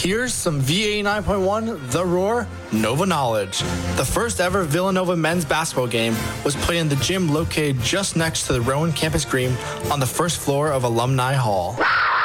Here's some V89.1 The Roar Nova Knowledge. The first ever Villanova men's basketball game was played in the gym located just next to the Rowan campus green on the first floor of Alumni Hall.